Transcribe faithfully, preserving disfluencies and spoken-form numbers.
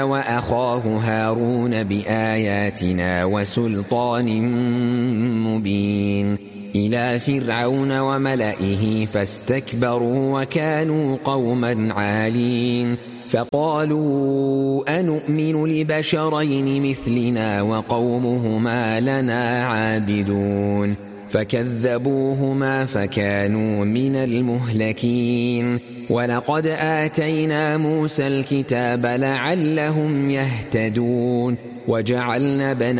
وأخاه هارون بآياتنا وسلطان مبين إلى فرعون وملئه فاستكبروا وكانوا قوما عالين فقالوا أنؤمن لبشرين مثلنا وقومهما لنا عابدون فكذبوهما فكانوا من المهلكين ولقد آتينا موسى الكتاب لعلهم يهتدون وجعلنا بني